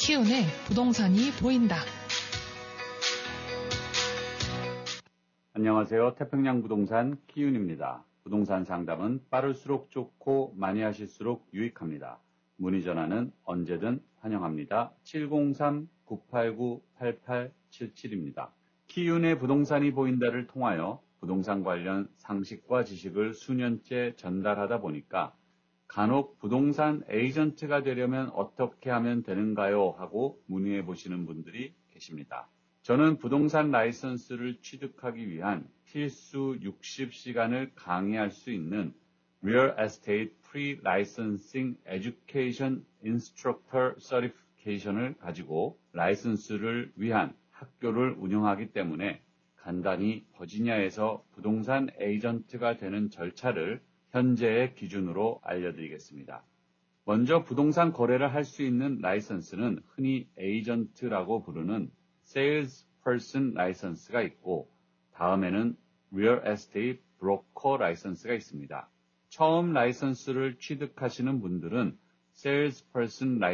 키운의 부동산이 보인다. 안녕하세요. 태평양 부동산 키운입니다. 부동산 상담은 빠를수록 좋고 많이 하실수록 유익합니다. 문의 전화는 언제든 환영합니다. 703-989-8877입니다. 키운의 부동산이 보인다를 통하여 부동산 관련 상식과 지식을 수년째 전달하다 보니까 간혹 부동산 에이전트가 되려면 어떻게 하면 되는가요? 하고 문의해 보시는 분들이 계십니다. 저는 부동산 라이선스를 취득하기 위한 필수 60시간을 강의할 수 있는 Real Estate Pre-Licensing Education Instructor Certification을 가지고 라이선스를 위한 학교를 운영하기 때문에 간단히 버지니아에서 부동산 에이전트가 되는 절차를 현재의 기준으로 알려드리겠습니다. 먼저 부동산 거래를 할 수 있는 라이선스는 흔히 에이전트라고 부르는 Salesperson 라이선스가 있고 다음에는 Real Estate Broker 라이선스가 있습니다. 처음 라이선스를 취득하시는 분들은 Salesperson